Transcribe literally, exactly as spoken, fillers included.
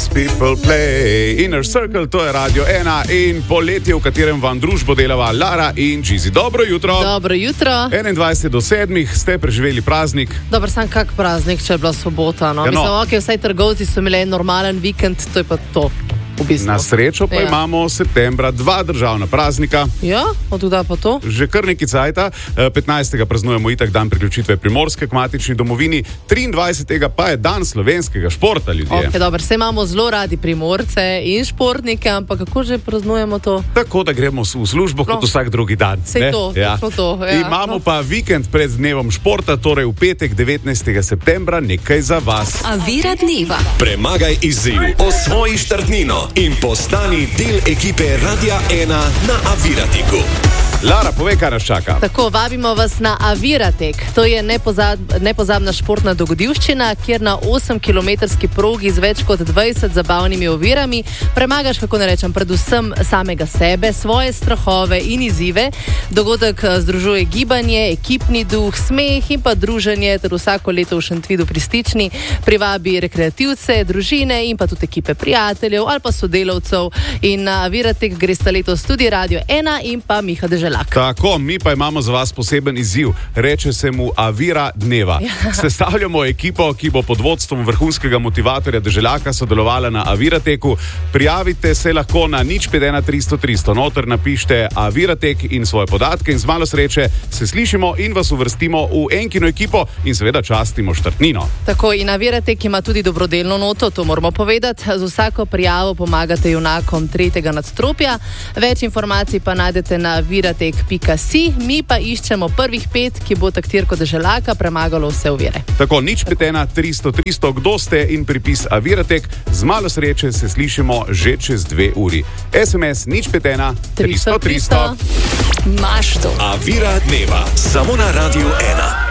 people play. Inner Circle, to je Radio ena in poletje, v katerem vam družbo delava Lara in Gizi. Dobro jutro. Dobro jutro. enaindvajset do sedmih ste preživeli praznik. Dobar, sam kak praznik, če je bila sobota. No? Ja, no. Mislim, ok, vsaj trgovci so imeli en normalen vikend, to je pa to. V bistvu. Na srečo pa Ja. imamo septembra dva državna praznika. Ja, od tuda pa to. Že kar nekaj cajta. petnajstega praznujemo itak dan priključitve Primorske k matični domovini, triindvajsetega pa je dan slovenskega športa, ljudje. Ok, dober, se imamo zelo radi Primorce in športnike, ampak kako že praznujemo to? Tako da gremo v službo kot No. vsak drugi dan. Sej ne? to, ja. točno to, ja. Imamo pa vikend pred dnevom športa, torej v petek devetnajstega septembra nekaj za vas. Avira dneva. Premagaj izziv, osvoji štartnino in postani del ekipe Radia ena na Aviratiku. Lara, povej, kaj nas čaka. Tako, vabimo vas na Aviratek. To je nepozab, nepozabna športna dogodivščina, kjer na osemkilometrski progi z več kot dvajset zabavnimi ovirami premagaš, kako ne rečem, predvsem samega sebe, svoje strahove in izzive. Dogodek združuje gibanje, ekipni duh, smeh in pa druženje, ter vsako leto v Šentvidu pri Stični privabi rekreativce, družine in pa tudi ekipe prijateljev ali pa sodelavcev. In na Aviratek gresta letos tudi Radio ena in pa Miha Deželak. Tako, mi pa imamo za vas poseben izziv. Reče se mu Avira dneva. Ja. Sestavljamo ekipo, ki bo pod vodstvom vrhunskega motivatorja Deželjaka sodelovala na Avirateku. Prijavite se lahko na nič pet ena tristo tristo. Noter napište Aviratek in svoje podatke in z malo sreče se slišimo in vas uvrstimo v enkino ekipo in seveda častimo štartnino. Tako, in Aviratek ima tudi dobrodelno noto, to moramo povedati. Z vsako prijavo pomagate junakom tretjega nadstropja. Več informacij pa najdete na aviratek pika si, mi pa iščemo prvih pet, ki bo taktirko Deželjaka premagalo vse ovire. Tako, nič pet ena tristo tristo, kdo ste in pripis Aviratek. Z malo sreče se slišimo že čez dve uri. es em es nič pet ena tristo tristo. Maš to. Avira dneva, samo na Radiu ena.